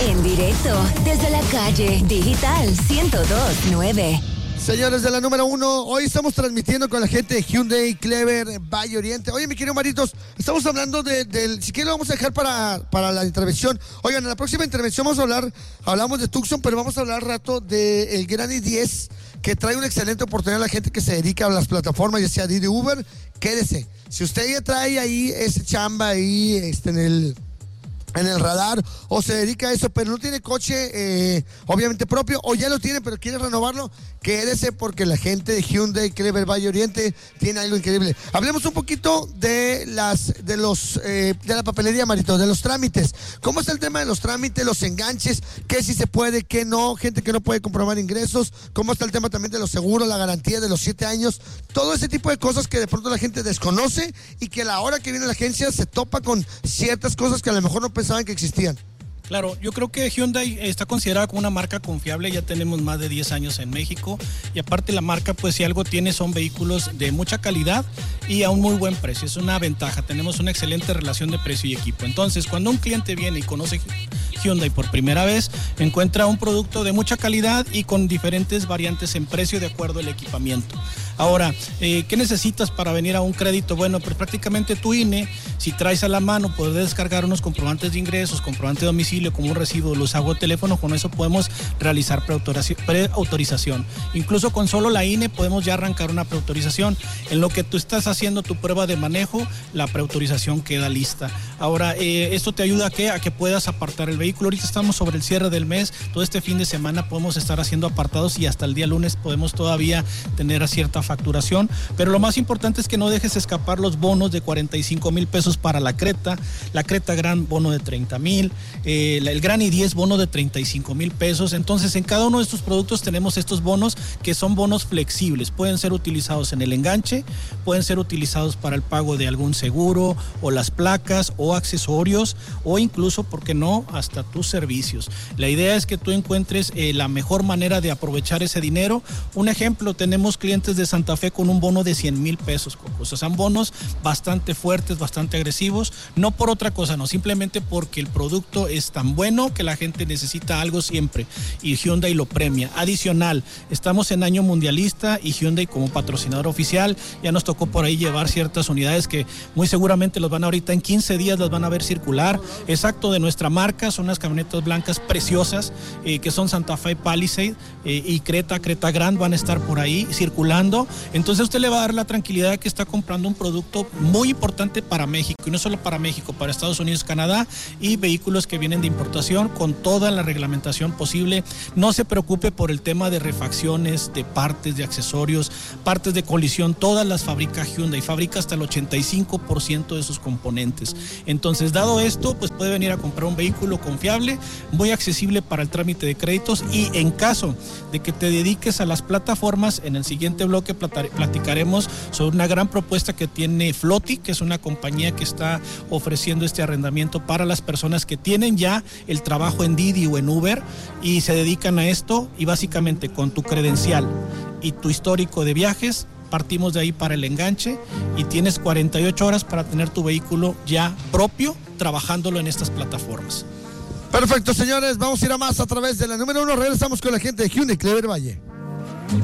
En directo, desde la calle Digital 102.9. Señores de la número 1, hoy estamos transmitiendo con la gente de Hyundai Clever Valle Oriente. Oye, mi querido Maritos, estamos hablando del... Si quieren lo vamos a dejar para la intervención. Oigan, en la próxima intervención hablamos de Tucson, pero vamos a hablar rato del Gran i10, que trae una excelente oportunidad a la gente que se dedica a las plataformas, ya sea Didi, Uber. Quédese. Si usted ya trae ahí ese chamba ahí en el radar, o se dedica a eso, pero no tiene coche obviamente propio, o ya lo tiene pero quiere renovarlo, quédese, porque la gente de Hyundai Clever Valle Oriente tiene algo increíble. Hablemos un poquito de la papelería, Marito, de los trámites. ¿Cómo está el tema de los trámites, los enganches? ¿Qué sí se puede, qué no? Gente que no puede comprobar ingresos. ¿Cómo está el tema también de los seguros, la garantía de los 7 años? Todo ese tipo de cosas que de pronto la gente desconoce y que a la hora que viene la agencia se topa con ciertas cosas que a lo mejor no pensaban que existían. Claro, yo creo que Hyundai está considerada como una marca confiable, ya tenemos más de 10 años en México y aparte la marca, pues si algo tiene son vehículos de mucha calidad y a un muy buen precio, es una ventaja, tenemos una excelente relación de precio y equipo. Entonces, cuando un cliente viene y conoce Hyundai por primera vez, encuentra un producto de mucha calidad y con diferentes variantes en precio de acuerdo al equipamiento. Ahora, ¿qué necesitas para venir a un crédito? Bueno, pues prácticamente tu INE, si traes a la mano, puedes descargar unos comprobantes de ingresos, comprobante de domicilio, como un recibo de luz, agua o teléfono. Con eso podemos realizar preautorización. Incluso con solo la INE podemos ya arrancar una preautorización. En lo que tú estás haciendo tu prueba de manejo, la preautorización queda lista. Ahora, esto te ayuda a que puedas apartar el vehículo. Ahorita estamos sobre el cierre del mes, todo este fin de semana podemos estar haciendo apartados y hasta el día lunes podemos todavía tener cierta facturación, pero lo más importante es que no dejes escapar los bonos de 45,000 pesos para la Creta Gran bono de 30,000, el Gran i10 bono de 35,000 pesos. Entonces en cada uno de estos productos tenemos estos bonos que son bonos flexibles, pueden ser utilizados en el enganche, pueden ser utilizados para el pago de algún seguro o las placas o accesorios o incluso, ¿por qué no?, hasta tus servicios. La idea es que tú encuentres la mejor manera de aprovechar ese dinero. Un ejemplo, tenemos clientes de Santa Fe con un bono de 100,000 pesos, o sea, son bonos bastante fuertes, bastante agresivos, no por otra cosa, no, simplemente porque el producto es tan bueno que la gente necesita algo siempre y Hyundai lo premia. Adicional, estamos en año mundialista y Hyundai como patrocinador oficial, ya nos tocó por ahí llevar ciertas unidades que muy seguramente los van a ahorita en 15 días las van a ver circular, exacto, de nuestra marca, son unas camionetas blancas preciosas que son Santa Fe Palisade y Creta Gran van a estar por ahí circulando. Entonces usted le va a dar la tranquilidad de que está comprando un producto muy importante para México, y no solo para México, para Estados Unidos, Canadá, y vehículos que vienen de importación con toda la reglamentación posible. No se preocupe por el tema de refacciones, de partes, de accesorios, partes de colisión, todas las fabrica Hyundai, fabrica hasta el 85% de sus componentes. Entonces, dado esto, pues puede venir a comprar un vehículo confiable, muy accesible para el trámite de créditos, y en caso de que te dediques a las plataformas, en el siguiente bloque platicaremos sobre una gran propuesta que tiene Floti, que es una compañía que está ofreciendo este arrendamiento para las personas que tienen ya el trabajo en Didi o en Uber y se dedican a esto, y básicamente con tu credencial y tu histórico de viajes partimos de ahí para el enganche y tienes 48 horas para tener tu vehículo ya propio trabajándolo en estas plataformas. Perfecto, señores, vamos a ir a más a través de la número 1. Regresamos con la gente de Hyundai Clever Valle.